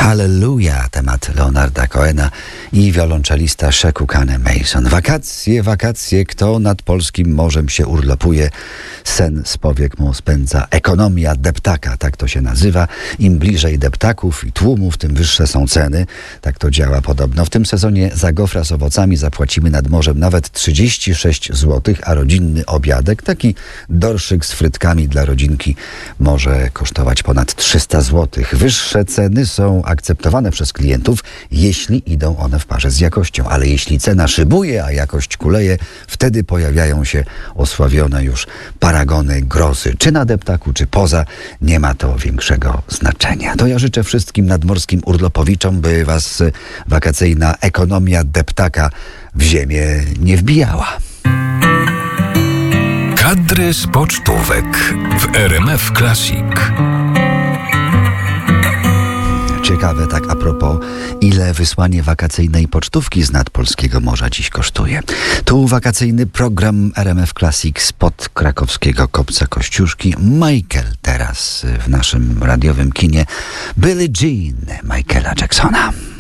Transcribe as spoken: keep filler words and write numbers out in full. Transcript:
Hallelujah, temat Leonarda Cohena i wiolonczelista Sheku Kane Mason. Wakacje, wakacje, kto nad polskim morzem się urlopuje, sen z powiek mu spędza. Ekonomia deptaka, tak to się nazywa. Im bliżej deptaków i tłumów, tym wyższe są ceny. Tak to działa podobno. W tym sezonie za gofra z owocami zapłacimy nad morzem nawet trzydzieści sześć złotych, a rodzinny obiadek, taki dorszyk z frytkami dla rodzinki, może kosztować ponad trzysta złotych. Wyższe ceny są akceptowane przez klientów, jeśli idą one w parze z jakością. Ale jeśli cena szybuje, a jakość kuleje, wtedy pojawiają się osławione już paragony grozy. Czy na deptaku, czy poza, nie ma to większego znaczenia. To ja życzę wszystkim nadmorskim urlopowiczom, by was wakacyjna ekonomia deptaka w ziemię nie wbijała. Kadry z pocztówek w R M F Classic. Ciekawe, tak a propos, ile wysłanie wakacyjnej pocztówki z nadpolskiego morza dziś kosztuje. Tu wakacyjny program R M F Classic spod krakowskiego Kopca Kościuszki. Michael teraz w naszym radiowym kinie. Billie Jean Michaela Jacksona.